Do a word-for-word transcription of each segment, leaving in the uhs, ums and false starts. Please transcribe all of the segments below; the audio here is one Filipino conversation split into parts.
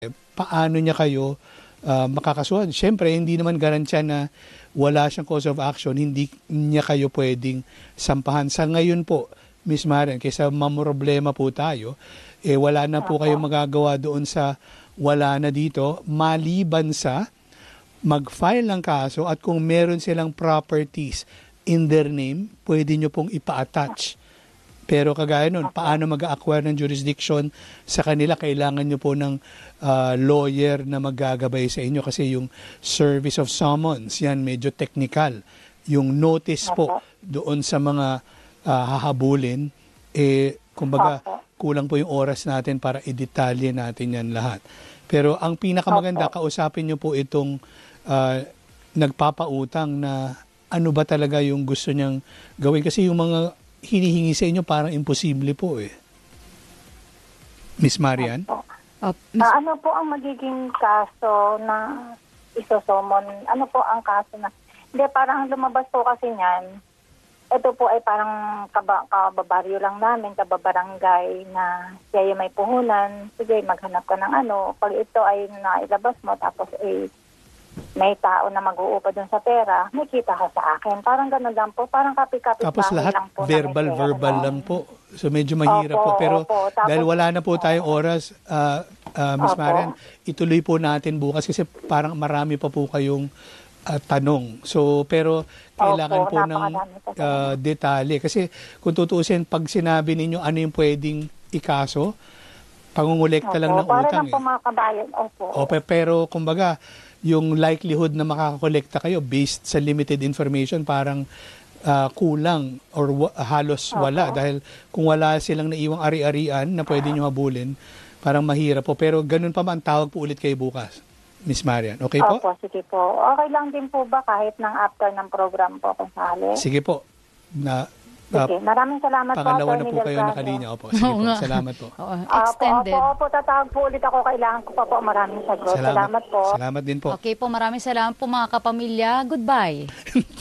paano niya kayo uh, makakasuhan? Siyempre, hindi naman garantiya na wala siyang cause of action, hindi niya kayo pwedeng sampahan. Sa ngayon po, Miz Marian, kaysa mamroblema po tayo, eh wala na po kayong magagawa doon sa wala na dito, maliban sa mag-file ng kaso at kung meron silang properties in their name, pwede nyo pong ipa-attach. Pero kagaya nun, paano mag-acquire ng jurisdiction sa kanila? Kailangan nyo po ng uh, lawyer na maggagabay sa inyo kasi yung service of summons, yan medyo technical. Yung notice po doon sa mga uh, hahabulin, eh, kumbaga, kulang po yung oras natin para i-detalye natin yan lahat. Pero ang pinakamaganda, kausapin nyo po itong uh, nagpapautang na ano ba talaga yung gusto niyang gawin. Kasi yung mga hinihingi sa inyo parang imposible po eh. Miss Marian? Uh, Miss... Uh, ano po ang magiging kaso na isosomon? Ano po ang kaso na? Hindi, parang lumabas po kasi niyan. Ito po ay parang kaba, kababaryo lang namin, kababarangay na siya yung may puhunan. Sige, maghanap ka ng ano. Pag ito ay nailabas mo, tapos ay may tao na mag-uupa dun sa pera, may kita ka sa akin. Parang gano'n lang po. Parang kapit-kapit tapos lahat lang po verbal, verbal lang po. So medyo mahirap opo, po. Pero opo. Tapos, dahil wala na po tayong oras, uh, uh, Miss opo. Marian, ituloy po natin bukas kasi parang marami pa po kayong uh, tanong. So, pero kailangan opo, po ng uh, detalye. Kasi kung tutuusin, pag sinabi ninyo ano yung pwedeng ikaso, pangungulekta lang ng para utang. Para lang po mga kabayan. Opo. Opo. Pero kumbaga, yung likelihood na makakakolekta kayo based sa limited information parang uh, kulang or wa- halos wala. Okay. Dahil kung wala silang naiwang ari-arian na pwede nyo habulin, parang mahirap po. Pero ganun pa man, tawag po ulit kayo bukas, Miss Marian. Okay po? Opo, sige po. Okay lang din po ba kahit ng after ng program po kung sali? Sige po. Na, Sige, maraming salamat po. Pangalawa na po kayo nakalinya. Opo. Sige po, salamat po. Oo, extended. Opo, opo, tatawag po ulit ako. Kailangan ko pa po maraming sagot. Salamat, salamat po. Salamat din po. Okay po, maraming salamat po mga kapamilya. Goodbye.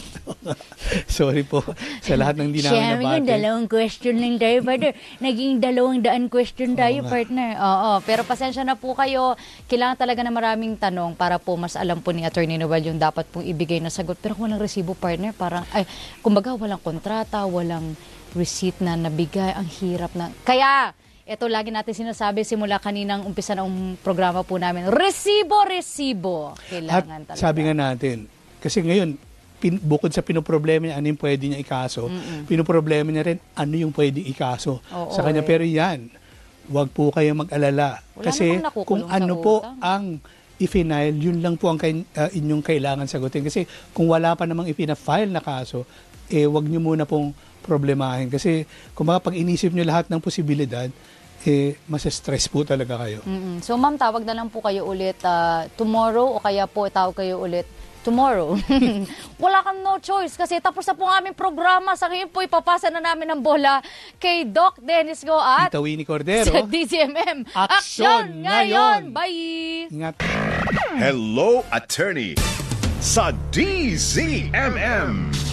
Sorry po sa lahat ng di namin nabati. Sharing yung dalawang question lang tayo, partner. Naging dalawang daan question tayo, oh, partner. Oo, pero pasensya na po kayo. Kailangan talaga na maraming tanong para po mas alam po ni Attorney Noel yung dapat pong ibigay na sagot. Pero kung walang resibo, partner, parang, ay, kumbaga walang kontrata, walang receipt na nabigay, ang hirap na. Kaya, ito lagi natin sinasabi simula kaninang umpisa ng programa po namin, resibo, resibo. Kailangan At talaga. sabi nga natin, kasi ngayon, pin, bukod sa pinoproblema niya, ano yung pwede niya ikaso, Mm-mm. pinoproblema niya rin, ano yung pwede ikaso Oo, sa kanya. Eh. Pero yan, wag po kayo mag-alala. Wala kasi kung ano po utang. ang i-file, yun lang po ang kay, uh, inyong kailangan sagutin. Kasi kung wala pa namang ipina-file na kaso, eh wag niyo muna pong problemahin. Kasi kung mga pag inisip niyo lahat ng posibilidad, eh, mas-stress po talaga kayo. Mm-mm. So, ma'am, tawag na lang po kayo ulit uh, tomorrow o kaya po tawag kayo ulit tomorrow. Wala kang no choice kasi tapos na po ang aming programa. Sa ngayon po, ipapasa na namin ang bola kay Doc Dennis Go at Tita Winnie Cordero sa D Z M M. Aksyon ngayon! Bye! Ingat. Hello, Attorney sa D Z M M.